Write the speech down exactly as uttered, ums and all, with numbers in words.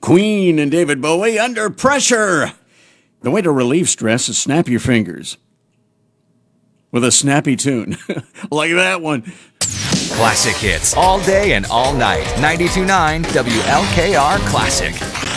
Queen and David Bowie, Under Pressure. The way to relieve stress is snap your fingers with a snappy tune like that one. Classic hits all day and all night. ninety-two point nine W L K R Classic.